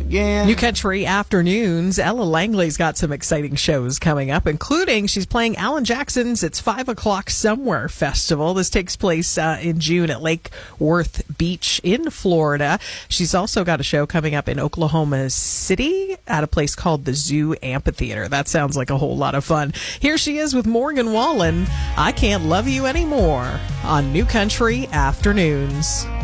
Yeah. New Country Afternoons. Ella Langley's got some exciting shows coming up, including she's playing Alan Jackson's It's 5 O'Clock Somewhere Festival. This takes place in June at Lake Worth Beach in Florida. She's also got a show coming up in Oklahoma City at a place called the Zoo Amphitheater. That sounds like a whole lot of fun. Here she is with Morgan Wallen. I Can't Love You Anymore on New Country Afternoons.